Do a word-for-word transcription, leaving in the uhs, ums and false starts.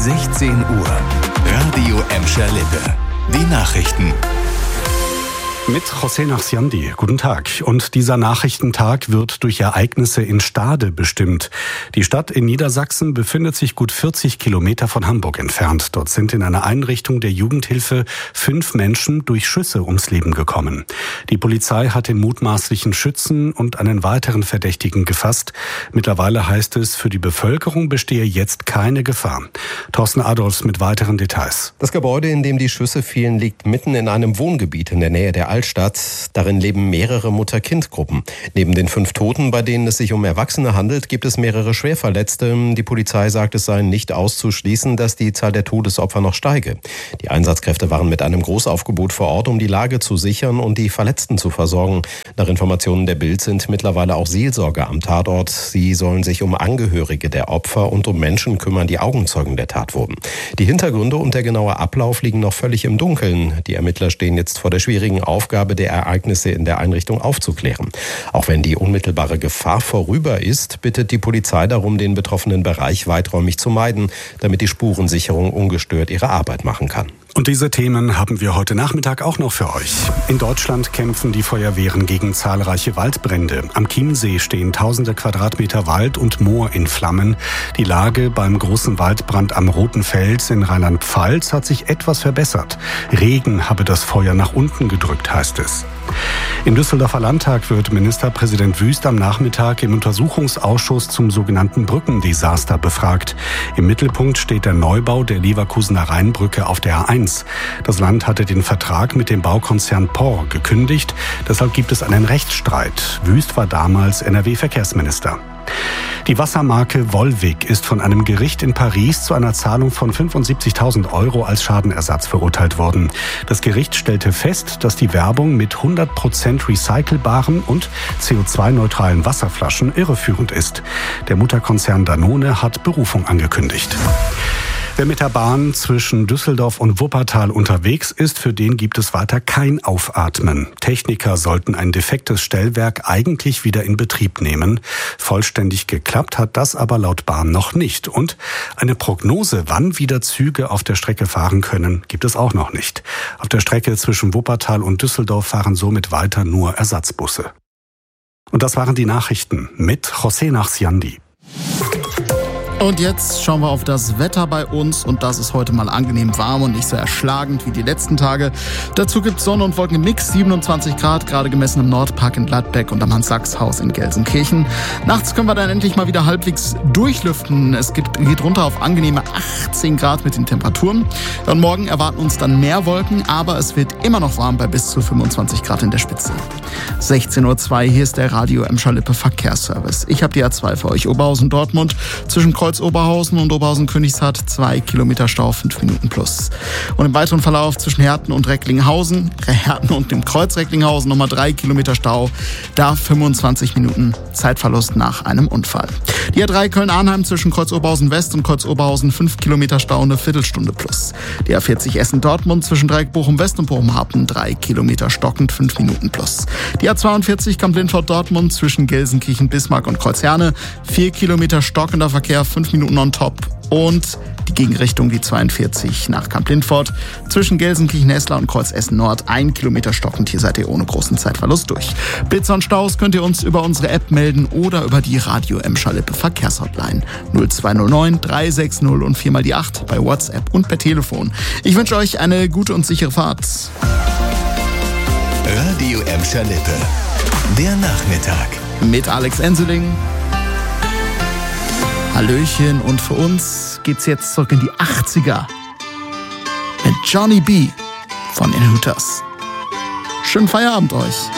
sechzehn Uhr. Radio Emscher Lippe. Die Nachrichten. Mit José Nachsiandi. Guten Tag. Und dieser Nachrichtentag wird durch Ereignisse in Stade bestimmt. Die Stadt in Niedersachsen befindet sich gut vierzig Kilometer von Hamburg entfernt. Dort sind in einer Einrichtung der Jugendhilfe fünf Menschen durch Schüsse ums Leben gekommen. Die Polizei hat den mutmaßlichen Schützen und einen weiteren Verdächtigen gefasst. Mittlerweile heißt es, für die Bevölkerung bestehe jetzt keine Gefahr. Thorsten Adolfs mit weiteren Details. Das Gebäude, in dem die Schüsse fielen, liegt mitten in einem Wohngebiet in der Nähe der Altstadt. Darin leben mehrere Mutter-Kind-Gruppen. Neben den fünf Toten, bei denen es sich um Erwachsene handelt, gibt es mehrere Schwerverletzte. Die Polizei sagt, es sei nicht auszuschließen, dass die Zahl der Todesopfer noch steige. Die Einsatzkräfte waren mit einem Großaufgebot vor Ort, um die Lage zu sichern und die Verletzten zu versorgen. Nach Informationen der Bild sind mittlerweile auch Seelsorger am Tatort. Sie sollen sich um Angehörige der Opfer und um Menschen kümmern, die Augenzeugen der Tat wurden. Die Hintergründe und der genaue Ablauf liegen noch völlig im Dunkeln. Die Ermittler stehen jetzt vor der schwierigen Aufgabe, der Ereignisse in der Einrichtung aufzuklären. Auch wenn die unmittelbare Gefahr vorüber ist, bittet die Polizei darum, den betroffenen Bereich weiträumig zu meiden, damit die Spurensicherung ungestört ihre Arbeit machen kann. Und diese Themen haben wir heute Nachmittag auch noch für euch. In Deutschland kämpfen die Feuerwehren gegen zahlreiche Waldbrände. Am Chiemsee stehen tausende Quadratmeter Wald und Moor in Flammen. Die Lage beim großen Waldbrand am Roten Fels in Rheinland-Pfalz hat sich etwas verbessert. Regen habe das Feuer nach unten gedrückt, heißt es. Im Düsseldorfer Landtag wird Ministerpräsident Wüst am Nachmittag im Untersuchungsausschuss zum sogenannten Brückendesaster befragt. Im Mittelpunkt steht der Neubau der Leverkusener Rheinbrücke auf der A eins. Das Land hatte den Vertrag mit dem Baukonzern P O R gekündigt. Deshalb gibt es einen Rechtsstreit. Wüst war damals N R W-Verkehrsminister. Die Wassermarke Volvic ist von einem Gericht in Paris zu einer Zahlung von fünfundsiebzigtausend Euro als Schadenersatz verurteilt worden. Das Gericht stellte fest, dass die Werbung mit hundert Prozent recycelbaren und C O zwei neutralen Wasserflaschen irreführend ist. Der Mutterkonzern Danone hat Berufung angekündigt. Wer mit der Bahn zwischen Düsseldorf und Wuppertal unterwegs ist, für den gibt es weiter kein Aufatmen. Techniker sollten ein defektes Stellwerk eigentlich wieder in Betrieb nehmen. Vollständig geklappt hat das aber laut Bahn noch nicht. Und eine Prognose, wann wieder Züge auf der Strecke fahren können, gibt es auch noch nicht. Auf der Strecke zwischen Wuppertal und Düsseldorf fahren somit weiter nur Ersatzbusse. Und das waren die Nachrichten mit José Nachsiandi. Und jetzt schauen wir auf das Wetter bei uns und das ist heute mal angenehm warm und nicht so erschlagend wie die letzten Tage. Dazu gibt es Sonne und Wolken im Mix, siebenundzwanzig Grad, gerade gemessen im Nordpark in Gladbeck und am Hans-Sachs-Haus in Gelsenkirchen. Nachts können wir dann endlich mal wieder halbwegs durchlüften. Es geht, geht runter auf angenehme achtzehn Grad mit den Temperaturen. Und morgen erwarten uns dann mehr Wolken, aber es wird immer noch warm bei bis zu fünfundzwanzig Grad in der Spitze. sechzehn Uhr zwei, hier ist der Radio Emscher Lippe Verkehrsservice. Ich habe die A zwei für euch. Oberhausen-Dortmund zwischen Kreuz Oberhausen und Oberhausen-Königshardt, zwei Kilometer Stau, fünf Minuten plus. Und im weiteren Verlauf zwischen Herten und Recklinghausen, Herten und dem Kreuz Recklinghausen nochmal drei Kilometer Stau, da fünfundzwanzig Minuten Zeitverlust nach einem Unfall. Die A drei Köln-Arnheim zwischen Kreuz Oberhausen West und Kreuz Oberhausen, fünf Kilometer Stau, eine Viertelstunde plus. Die A vierzig Essen-Dortmund zwischen Dreieck Bochum West und Bochum-Hapen, drei Kilometer stockend, fünf Minuten plus. Die A zweiundvierzig Kamp-Lindfort-Dortmund zwischen Gelsenkirchen, Bismarck und Kreuzherne, vier Kilometer stockender Verkehr, fünf Minuten on top. Und die Gegenrichtung, die zweiundvierzig nach Kamp-Lindfort zwischen Gelsenkirchen-Hessler und Kreuz Essen-Nord, ein Kilometer stockend. Hier seid ihr ohne großen Zeitverlust durch. Blitzer und Staus könnt ihr uns über unsere App melden oder über die Radio Emscher Lippe Verkehrshotline null zwei null neun drei sechs null und viermal die acht bei WhatsApp und per Telefon. Ich wünsche euch eine gute und sichere Fahrt. Radio Emscher Lippe, der Nachmittag. Mit Alex Enseling. Hallöchen, und für uns geht's jetzt zurück in die achtziger mit Johnny B. von den Hooters. Schönen Feierabend euch.